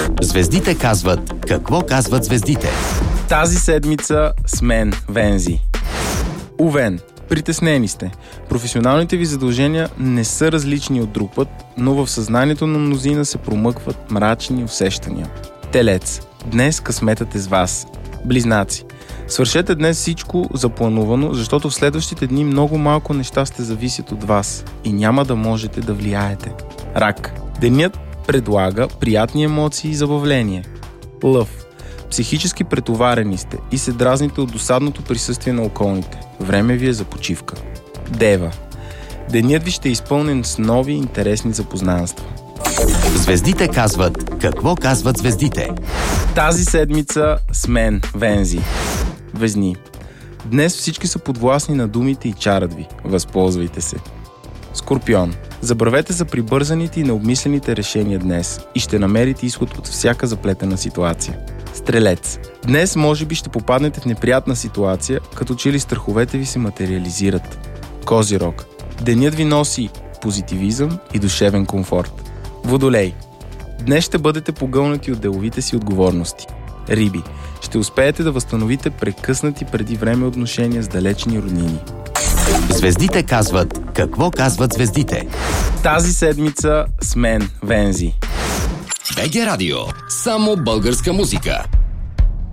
Звездите казват какво казват звездите. Тази седмица с мен, Вензи. Увен, притеснени сте. Професионалните ви задължения не са различни от друг път, но в съзнанието на мнозина се промъкват мрачни усещания. Телец, днес късметът е с вас. Близнаци, свършете днес всичко запланувано, защото в следващите дни много малко неща ще зависят от вас и няма да можете да влияете. Рак, денят предлага приятни емоции и забавление. Лъв, психически претоварени сте и се дразните от досадното присъствие на околните. Време ви е за почивка. Дева, денят ви ще е изпълнен с нови интересни запознанства. Звездите казват какво казват звездите. Тази седмица с мен, Вензи. Везни, днес всички са подвластни на думите и чарат ви. Възползвайте се. Скорпион, забравете за прибързаните и необмислените решения днес и ще намерите изход от всяка заплетена ситуация. Стрелец, днес може би ще попаднете в неприятна ситуация, като че ли страховете ви се материализират. Козирог, денят ви носи позитивизъм и душевен комфорт. Водолей, днес ще бъдете погълнати от деловите си отговорности. Риби, ще успеете да възстановите прекъснати преди време отношения с далечни роднини. Звездите казват какво казват звездите. Тази седмица с мен, Вензи. БГ Радио. Само българска музика.